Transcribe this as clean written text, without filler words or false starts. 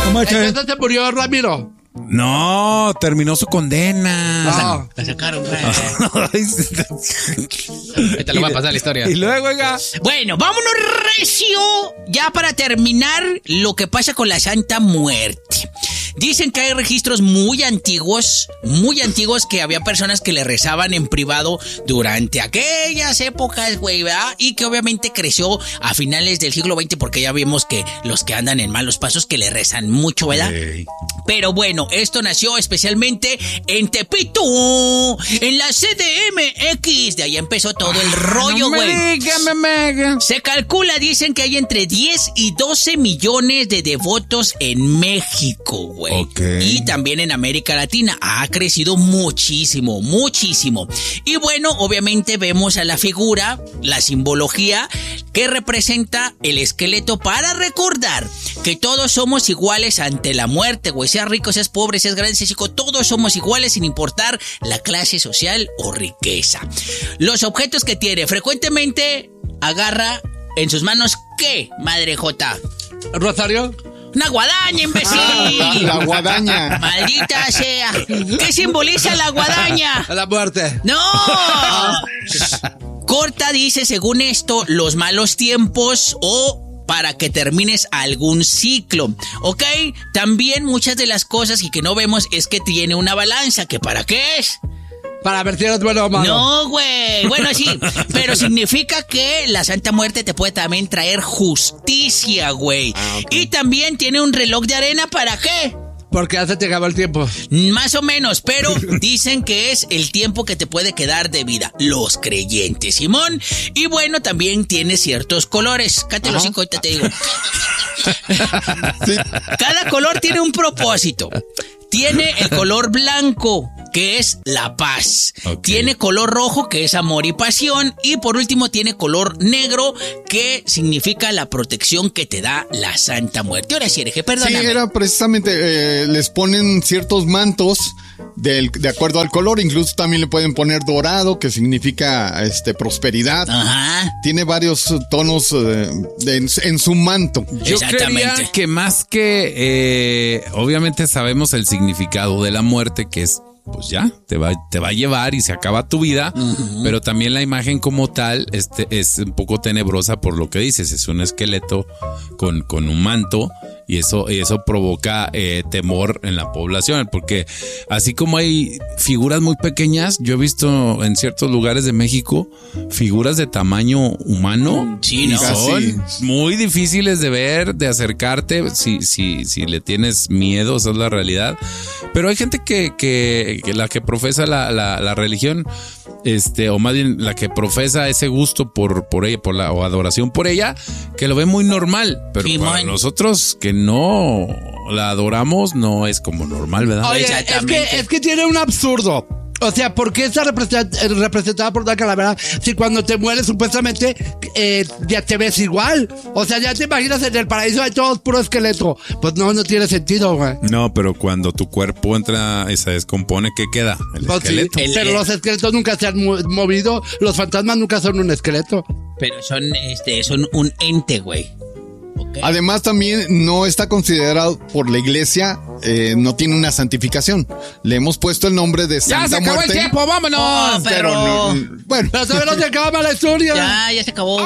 Entonces se murió Ramiro. No, terminó su condena. La sacaron, güey. Ahorita le voy a pasar la historia. Y luego, oiga. Bueno, vámonos recio. Ya para terminar, lo que pasa con la Santa Muerte. Dicen que hay registros muy antiguos que había personas que le rezaban en privado durante aquellas épocas, güey, ¿verdad? Y que obviamente creció a finales del siglo XX porque ya vimos que los que andan en malos pasos que le rezan mucho, ¿verdad? Hey. Pero bueno, esto nació especialmente en Tepito, en la CDMX. De ahí empezó todo el rollo, güey. Se calcula, dicen que hay entre 10 y 12 millones de devotos en México, güey. Okay. Y también en América Latina ha crecido muchísimo, muchísimo. Y bueno, obviamente vemos a la figura, la simbología que representa el esqueleto para recordar que todos somos iguales ante la muerte, güey. Seas rico, seas pobre, seas grande, seas chico, todos somos iguales sin importar la clase social o riqueza. Los objetos que tiene, frecuentemente agarra en sus manos, ¿qué, Madre Jota? ¿Rosario? ¡Una guadaña, imbécil! La guadaña. ¡Maldita sea! ¿Qué simboliza la guadaña? La muerte. ¡No! Corta, dice, según esto, los malos tiempos o para que termines algún ciclo, ¿ok? También muchas de las cosas y que no vemos es que tiene una balanza, ¿que para qué es? Para ver si eres bueno o malo. No, güey. Bueno, sí, pero significa que la Santa Muerte te puede también traer justicia, güey. Okay. Y también tiene un reloj de arena, ¿para qué? Porque ya se te acabó el tiempo. Más o menos, pero dicen que es el tiempo que te puede quedar de vida. Los creyentes, Simón. Y bueno, también tiene ciertos colores. Cállate los 5, ahorita te digo. Sí. Cada color tiene un propósito. Tiene el color blanco, que es la paz. Okay. Tiene color rojo, que es amor y pasión. Y por último tiene color negro, que significa la protección que te da la Santa Muerte. Ahora sí, hereje, perdóname. Sí, era precisamente, les ponen ciertos mantos de acuerdo al color. Incluso también le pueden poner dorado, que significa prosperidad. Ajá. Tiene varios tonos en su manto. Yo creía que más que, obviamente sabemos el significado de la muerte, que es, pues ya, te va a llevar y se acaba tu vida, pero también la imagen como tal es un poco tenebrosa por lo que dices, es un esqueleto con un manto. Y eso provoca temor en la población, porque así como hay figuras muy pequeñas, yo he visto en ciertos lugares de México figuras de tamaño humano. Sí, ¿no? Son muy difíciles de ver, de acercarte, si le tienes miedo, esa es la realidad. Pero hay gente que la que profesa la religión, o más bien la que profesa ese gusto por ella, o adoración por ella, que lo ve muy normal, pero sí, para nosotros que no la adoramos no es como normal, ¿verdad? Oye, es que tiene un absurdo. O sea, ¿por qué está representada por una calavera si cuando te mueres supuestamente ya te ves igual? O sea, ya te imaginas en el paraíso hay todo puro esqueleto. Pues no tiene sentido, güey. No, pero cuando tu cuerpo entra y se descompone, ¿qué queda? El esqueleto. Sí, pero los esqueletos nunca se han movido. Los fantasmas nunca son un esqueleto. Pero son un ente, güey. Okay. Además también no está considerado por la iglesia, no tiene una santificación. Le hemos puesto el nombre de Santa Muerte. ¡Ya se acabó el tiempo, vámonos! Pero bueno, pero ¿sabes dónde acaba la historia? Ya se acabó.